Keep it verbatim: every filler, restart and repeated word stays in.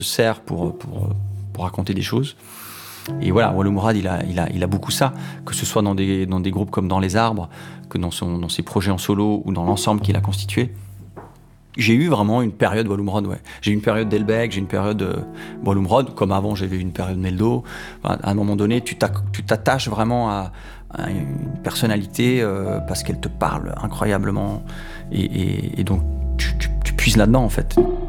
sert pour, pour, pour raconter des choses. Et voilà, Walou Mourad, il a, il, a, il a beaucoup ça, que ce soit dans des, dans des groupes comme Dans les Arbres, que dans, son, dans ses projets en solo ou dans l'ensemble qu'il a constitué. J'ai eu vraiment une période Walou Mourad, ouais. J'ai eu une période Delbecq, j'ai eu une période euh, Walou Mourad, comme avant j'avais eu une période Meldo. Enfin, à un moment donné, tu, tu t'attaches vraiment à, à une personnalité euh, parce qu'elle te parle incroyablement. Et, et, et donc, tu, tu, tu puises là-dedans, en fait.